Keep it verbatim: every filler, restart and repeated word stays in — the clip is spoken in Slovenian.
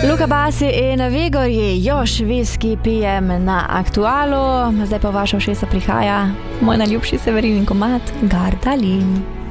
Luka Basi in Vigorji, još viski pijem na Aktualu. Zdaj pa vaša všesa prihaja moj najljubši Severinin komad Gardalin.